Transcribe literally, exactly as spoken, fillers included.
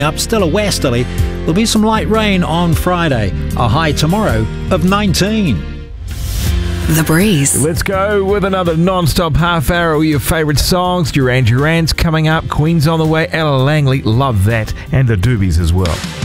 Up still a westerly. There'll be some light rain on Friday. A high tomorrow of nineteen. The Breeze. Let's go with another non-stop half hour of your favourite songs. Duran Duran's coming up. Queen's on the way. Ella Langley, love that. And the Doobies as well.